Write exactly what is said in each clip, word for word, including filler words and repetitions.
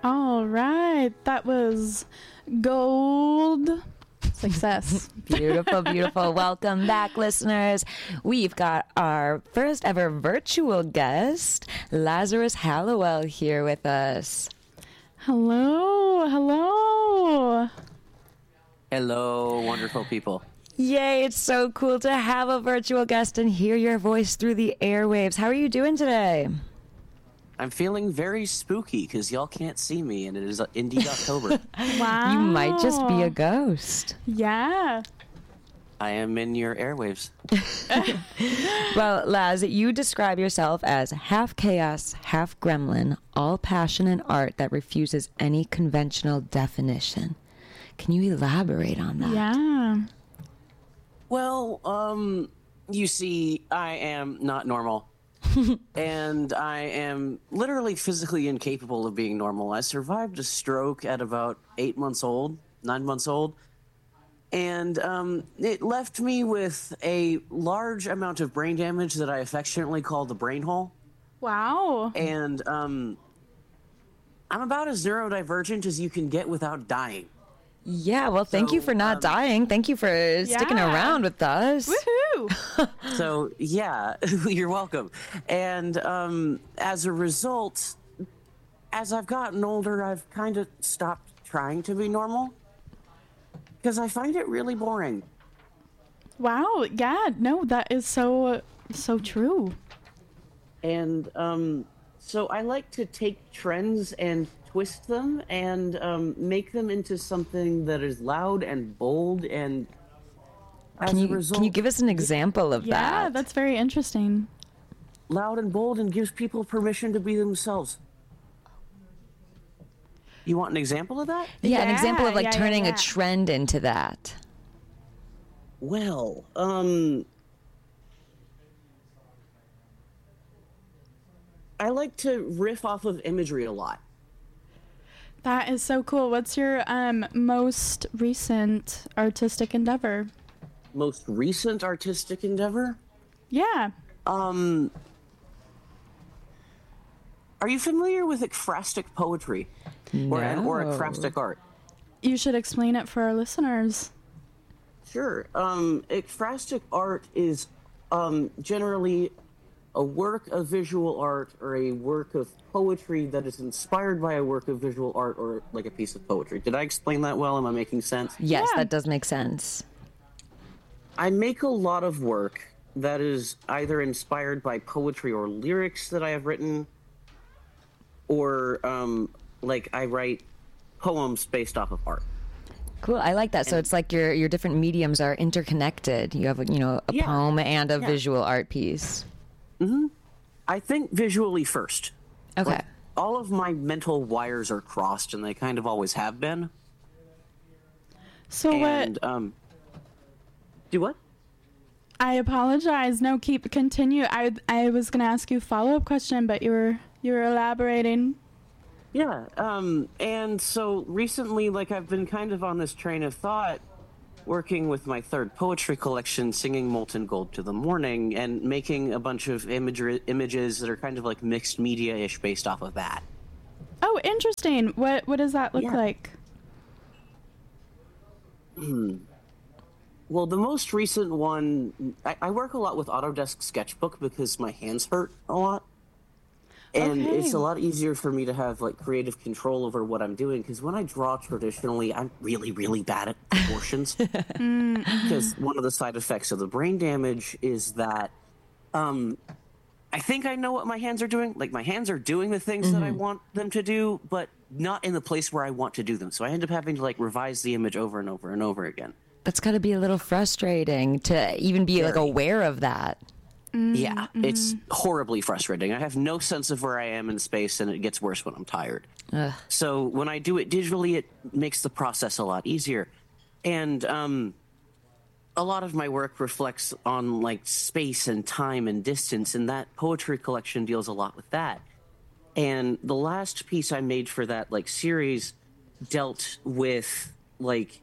All right. That was gold success. Beautiful, beautiful. Welcome back, listeners. We've got our first ever virtual guest, Lazarus Hallowell, here with us. Hello. Hello. Hello, wonderful people. Yay, it's so cool to have a virtual guest and hear your voice through the airwaves. How are you doing today? I'm feeling very spooky because y'all can't see me, and it is indeed October. Wow. You might just be a ghost. Yeah. I am in your airwaves. Well, Laz, you describe yourself as half chaos, half gremlin, all passion and art that refuses any conventional definition. Can you elaborate on that? Yeah. Well, um, you see, I am not normal. And I am literally physically incapable of being normal. I survived a stroke at about eight months old, nine months old. And um, it left me with a large amount of brain damage that I affectionately call the brain hole. Wow. And um, I'm about as neurodivergent as you can get without dying. Yeah, well, thank So, you for not um, dying. Thank you for sticking Yeah. around with us. Woohoo. So, yeah, you're welcome. And um, as a result, as I've gotten older, I've kind of stopped trying to be normal because I find it really boring. Wow. Yeah. No, that is so, so true. And um, so I like to take trends and twist them and um, make them into something that is loud and bold. And as Can a you, result, can you give us an example of Yeah, that? that's very interesting. loud and bold and gives people permission to be themselves. You want an example of that? Yeah, an Yeah, example of like yeah, yeah, turning yeah. a trend into that. Well, um, I like to riff off of imagery a lot. That is so cool. What's your um most recent artistic endeavor? Most recent artistic endeavor? Yeah. Um, are you familiar with ekphrastic poetry? Or, or No. ekphrastic art? You should explain it for our listeners. Sure. Um, ekphrastic art is um, generally a work of visual art or a work of poetry that is inspired by a work of visual art or like a piece of poetry. Did I explain that well? Am I making sense? Yes, Yeah. that does make sense. I make a lot of work that is either inspired by poetry or lyrics that I have written, or um, like I write poems based off of art. Cool. I like that. So it's like your your different mediums are interconnected. You have, you know, a Yeah. poem and a Yeah. visual art piece. I think visually first. Okay. Like, all of my mental wires are crossed, and they kind of always have been. So And what? um, do what? I apologize. No, keep continue. I I was gonna ask you a follow up question, but you were you were elaborating. Yeah. Um, and so recently, like I've been kind of on this train of thought, working with my third poetry collection, singing Molten Gold to the Morning, and making a bunch of imagery images that are kind of like mixed media-ish based off of that. Oh, interesting. What what does that look Yeah. like? Well, the most recent one, I, I work a lot with Autodesk Sketchbook because my hands hurt a lot. And Okay. it's a lot easier for me to have like creative control over what I'm doing because when I draw traditionally, I'm really, really bad at proportions. Because one of the side effects of the brain damage is that um, I think I know what my hands are doing. Like my hands are doing the things that I want them to do, but not in the place where I want to do them. So I end up having to like revise the image over and over and over again. That's got to be a little frustrating to even be like Very. aware of that. Yeah, it's horribly frustrating. I have no sense of where I am in space, and it gets worse when I'm tired. Ugh. So when I do it digitally, it makes the process a lot easier. And um, a lot of my work reflects on like space and time and distance, and that poetry collection deals a lot with that. And the last piece I made for that like series dealt with like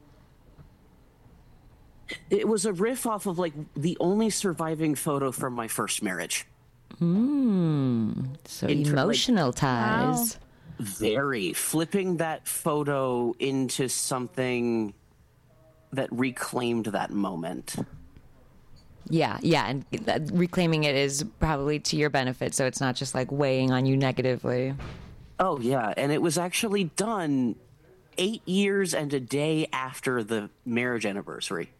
it was a riff off of like the only surviving photo from my first marriage. So Inter- like- emotional ties. Very. Flipping that photo into something that reclaimed that moment. Yeah, yeah, and that, reclaiming it is probably to your benefit, so it's not just like weighing on you negatively. Oh, yeah, and it was actually done eight years and a day after the marriage anniversary.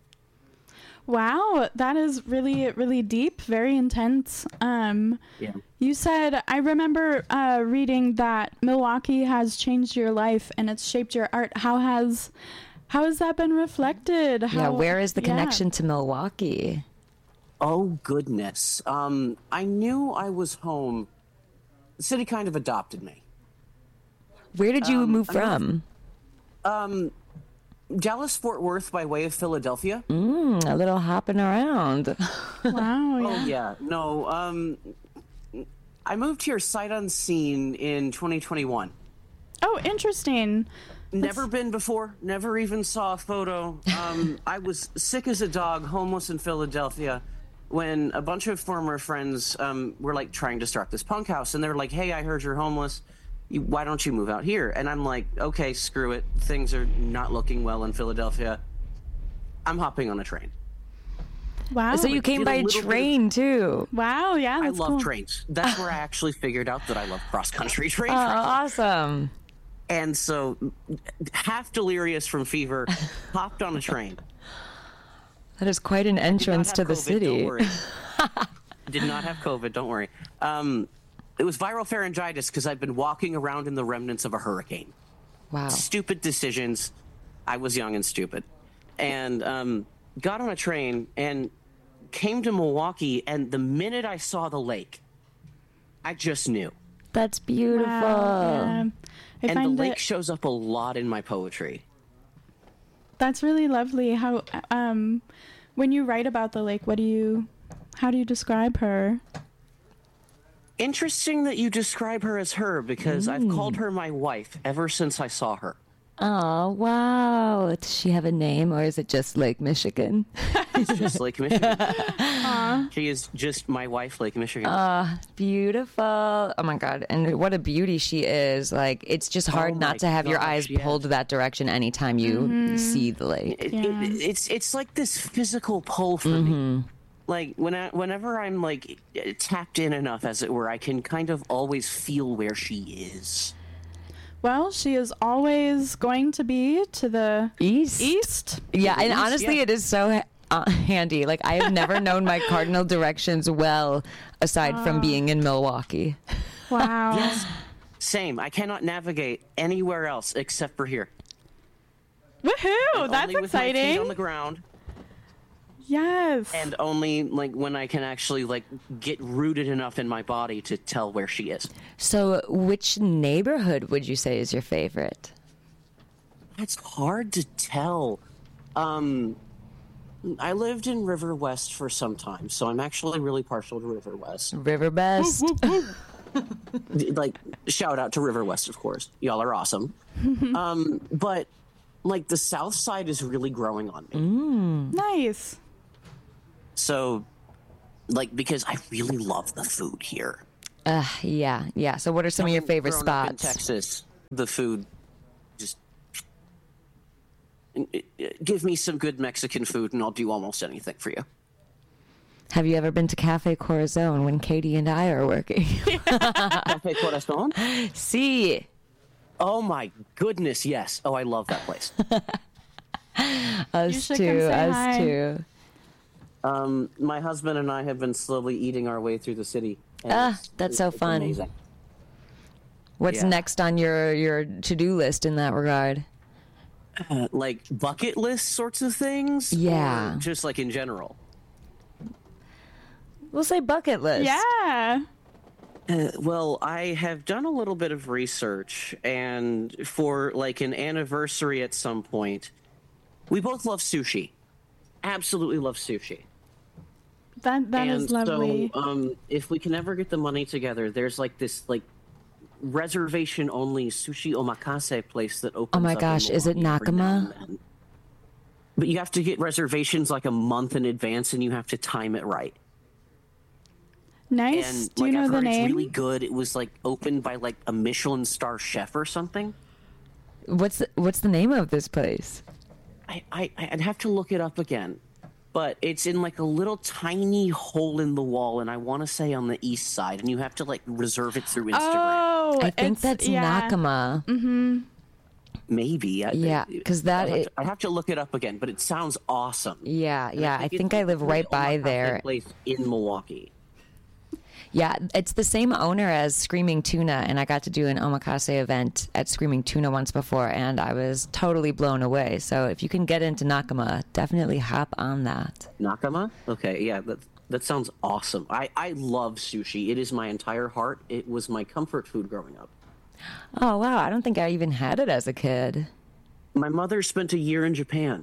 Wow, that is really, really deep, very intense. Um, Yeah. You said, I remember uh, reading that Milwaukee has changed your life and it's shaped your art. How has how has that been reflected? How, Yeah, where is the yeah. connection to Milwaukee? Oh, goodness. Um, I knew I was home. The city kind of adopted me. Where did you Um, move I don't- from? Dallas, Fort Worth by way of Philadelphia. Mm, a little hopping around. Wow, yeah. Oh, yeah. No, um, I moved here sight unseen in twenty twenty-one. Oh, interesting. Never been before, never even saw a photo. Um, I was sick as a dog, homeless in Philadelphia, when a bunch of former friends um, were like trying to start this punk house, and they're like, "Hey, I heard you're homeless. You, why don't you move out here?" And I'm like, "Okay, screw it. Things are not looking well in Philadelphia. I'm hopping on a train." Wow. So you came did a by little bit train too. Wow, yeah, I that's love cool. trains. That's where I actually figured out that I love cross country train Oh, travel. awesome. And so, half delirious from fever, hopped on a train. That is quite an Did not entrance have to the COVID, city. Don't worry. Did not have COVID. Don't worry. Um, it was viral pharyngitis because I've been walking around in the remnants of a hurricane. Wow. Stupid decisions. I was young and stupid, and um, got on a train and came to Milwaukee. And the minute I saw the lake, I just knew. That's beautiful. Wow, yeah. I And the find lake it, shows up a lot in my poetry. that's really lovely. How, um, when you write about the lake, what do you, how do you describe her? Interesting that you describe her as her, because I've called her my wife ever since I saw her. Oh, wow. Does she have a name or is it just Lake Michigan? It's just Lake Michigan. She is just my wife, Lake Michigan. Beautiful. Oh my God. And what a beauty she is. Like, it's just hard Oh not my to have your gosh, eyes yes. pulled that direction anytime you see the lake. It- Yeah. it- it's it's like this physical pull for me. Like when I, whenever I'm like tapped in enough, as it were, I can kind of always feel where she is. Well, she is always going to be to the East. east. Yeah. And East, honestly, yeah. it is so uh, handy. Like, I have never known my cardinal directions well aside from being in Milwaukee. Wow. Yes, same. I cannot navigate anywhere else except for here. Woohoo! And That's only with my feet exciting. on the ground, Yes. and only like when I can actually like get rooted enough in my body to tell where she is. So, which neighborhood would you say is your favorite? It's hard to tell. Um, I lived in River West for some time, so I'm actually really partial to River West. River Best. Like, shout out to River West, of course. Y'all are awesome. um, but like the South Side is really growing on me. Nice. So, like, because I really love the food here. Uh, yeah, yeah. So, what are some of your favorite Growing up in spots? Texas, the food just give me some good Mexican food, and I'll do almost anything for you. Have you ever been to Cafe Corazon when Katie and I are working? Cafe Corazon? See, Oh my goodness, yes. Oh, I love that place. us should come too, say us hi. too. Um, my husband and I have been slowly eating our way through the city. and Ah, it's- that's it's- so it's fun. Amazing. What's Yeah. next on your your to do list in that regard? Uh, like bucket list sorts of things? Yeah. Or just like in general? We'll say bucket list. Yeah. Uh, well, I have done a little bit of research, and for like an anniversary at some point, we both love sushi. Absolutely love sushi. That that and is lovely. so, um, if we can ever get the money together, there's like this like reservation only sushi omakase place that opens. Oh my up in gosh, is it Milwaukee every now Nakama? and then. But you have to get reservations like a month in advance, and you have to time it right. Nice. And Do like, you know I've the heard name? it's really good. It was like opened by like a Michelin star chef or something. What's the, what's the name of this place? I, I I'd have to look it up again, but it's in like a little tiny hole in the wall, and I want to say on the east side, and you have to like reserve it through Instagram. Oh, I think it's- that's yeah. Nakama. Mm-hmm. Maybe. I- Yeah, I- 'cause that I'd have, i- to, I'd have to look it up again, but it sounds awesome. Yeah, yeah. I it's think I like live the right by omakase there. Place in Milwaukee. Yeah, it's the same owner as Screaming Tuna, and I got to do an omakase event at Screaming Tuna once before, and I was totally blown away. So if you can get into Nakama, definitely hop on that. Nakama? Okay, yeah, that that sounds awesome. I I love sushi. It is my entire heart. It was my comfort food growing up. Oh, wow. I don't think I even had it as a kid. My mother spent a year in Japan.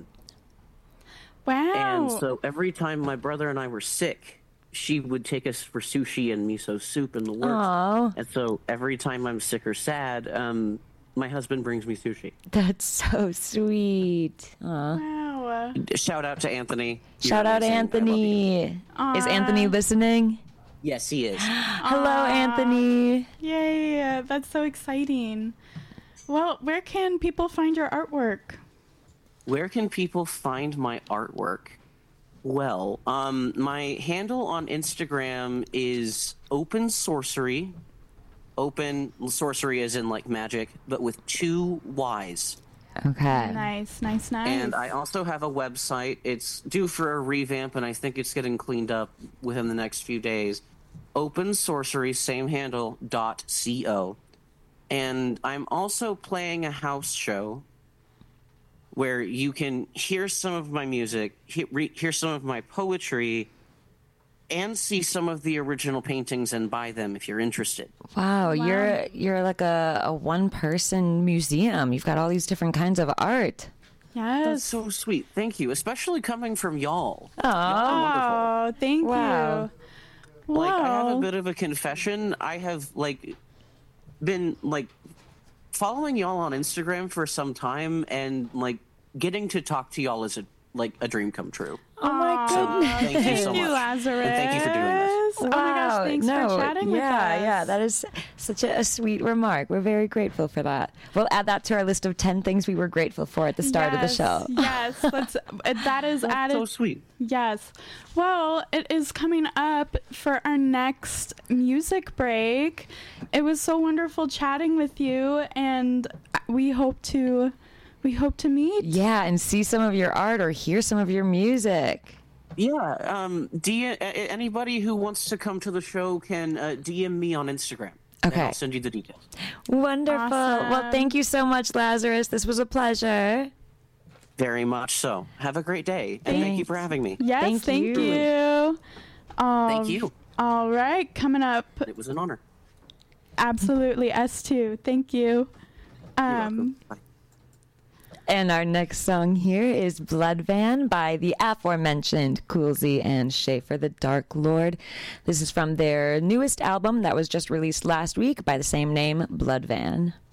Wow. And so every time my brother and I were sick, she would take us for sushi and miso soup and the works. Aw. And so every time I'm sick or sad, um, my husband brings me sushi. That's so sweet. Aw. Wow. Shout out to Anthony. You're Shout out amazing. I love you. Anthony. Is Anthony listening? Yes, he is. Hello, Anthony. Yay. That's so exciting. Well, where can people find your artwork? Where can people find my artwork? Well, um, my handle on Instagram is Open Sorcery. Open sorcery as in like magic, but with two Y's. Okay. Nice, nice, nice. And I also have a website. It's due for a revamp, and I think it's getting cleaned up within the next few days. Open Sorcery, same handle, dot co. And I'm also playing a house show where you can hear some of my music, he- re- hear some of my poetry, and see some of the original paintings and buy them if you're interested. Wow, Wow. you're you're like a, a one person museum. You've got all these different kinds of art. yes. That's so sweet. Thank you, especially coming from y'all. Y'all are wonderful. Oh, thank Wow. you. Like, I have a Wow. bit of a confession. I have, like, been, like, following y'all on Instagram for some time, and, like, getting to talk to y'all is, a, like, a dream come true. Oh my So, goodness. thank you so Thank you, much. Lazarus. And thank you for doing this. Oh my gosh, thanks no, for chatting yeah, with us. yeah, that is such a, a sweet remark. We're very grateful for that. We'll add that to our list of ten things we were grateful for at the start of the Yes, show. Yes, that's, that is That's added. so sweet. Yes. Well, it is coming up for our next music break. It was so wonderful chatting with you, and we hope to we hope to meet. Yeah, and see some of your art or hear some of your music. Yeah, um, D- a- anybody who wants to come to the show can uh, D M me on Instagram. and Okay. I'll send you the details. Wonderful. Well, Awesome. thank you so much, Lazarus. This was a pleasure. Very much so. Have a great day, and thank you for having me. Yes, Thank thank, you. you. Um, Thank you. All right, coming up. It was an honor. Absolutely, us too. Thank you. You're Um, welcome. Bye. And our next song here is Blood Van by the aforementioned Coolsey and Schaefer, the Dark Lord. This is from their newest album that was just released last week by the same name, Blood Van.